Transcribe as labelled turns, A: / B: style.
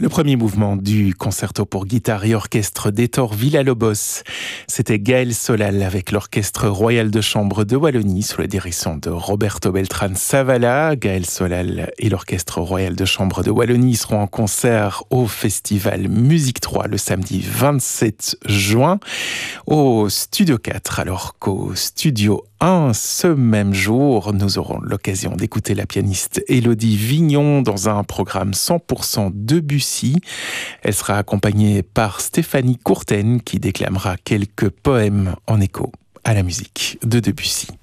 A: Le premier mouvement du concerto pour guitare et orchestre d'Hector Villa-Lobos, c'était Gaël Solal avec l'Orchestre Royal de Chambre de Wallonie sous la direction de Roberto Beltrán-Zavala. Gaël Solal et l'Orchestre Royal de Chambre de Wallonie seront en concert au Festival Musique 3 le samedi 27 juin au Studio 4, alors qu'au Studio 1, ce même jour, nous aurons l'occasion d'écouter la pianiste Élodie Vignon dans un programme 100% Debussy. Elle sera accompagnée par Stéphanie Courten qui déclamera quelques poèmes en écho à la musique de Debussy.